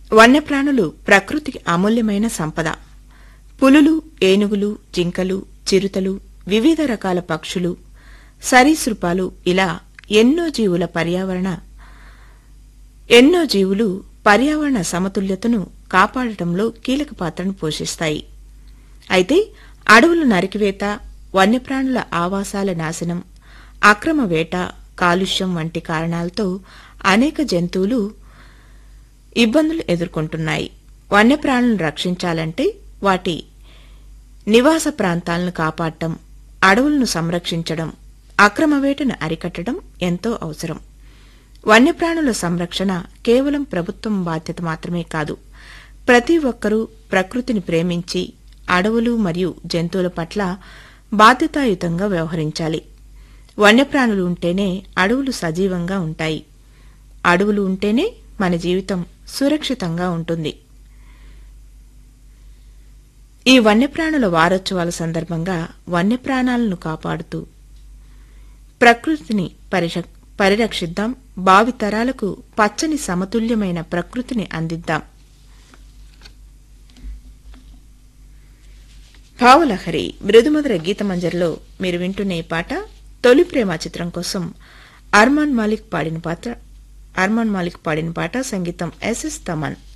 వన్యప్రాణులు ప్రకృతికి అమూల్యమైన సంపద. పులులు, ఏనుగులు, జింకలు, చిరుతలు, వివిధ రకాల పక్షులు, సరీసృపాలు ఇలా ఎన్నో జీవులు పర్యావరణ సమతుల్యతను కాపాడటంలో కీలక పాత్రను పోషిస్తాయి. అయితే అడవుల నరికివేత, వన్యప్రాణుల ఆవాసాల నాశనం, అక్రమ వేట, కాలుష్యం వంటి కారణాలతో అనేక జంతువులు ఇబ్బందులు ఎదుర్కొంటున్నాయి. వన్యప్రాణులను రక్షించాలంటే వాటి నివాస ప్రాంతాలను కాపాడటం, అడవులను సంరక్షించడం, అక్రమ వేటను అరికట్టడం ఎంతో అవసరం. వన్యప్రాణుల సంరక్షణ కేవలం ప్రభుత్వం బాధ్యత మాత్రమే కాదు, ప్రతి ఒక్కరూ ప్రకృతిని ప్రేమించి అడవులు మరియు జంతువుల పట్ల బాధ్యతాయుతంగా వ్యవహరించాలి. వన్యప్రాణులు ఉంటేనే అడవులు సజీవంగా ఉంటాయి. అడవులు ఉంటేనే మన జీవితం సురక్షితంగా ఉంటుంది. ఈ వన్యప్రాణుల వారోత్సవాల సందర్భంగా వన్యప్రాణాలను కాపాడుతూ ప్రకృతిని పరిరక్షిద్దాం, భావితరాలకు పచ్చని సమతుల్యమైన ప్రకృతిని అందిద్దాం. భావలహరి మృదుమధుర గీతమంజరిలో మీరు వింటున్న ఈ పాట తొలి ప్రేమ చిత్రం కోసం అర్మాన్ మాలిక్ పాడిన పాట, సంగీతం ఎస్ఎస్ తమన్.